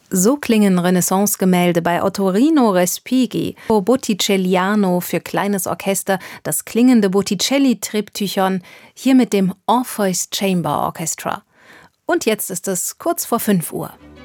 So klingen Renaissance-Gemälde bei Ottorino Respighi, Botticelliano für kleines Orchester, das klingende Botticelli-Triptychon, hier mit dem Orpheus Chamber Orchestra. Und jetzt ist es kurz vor 5 Uhr.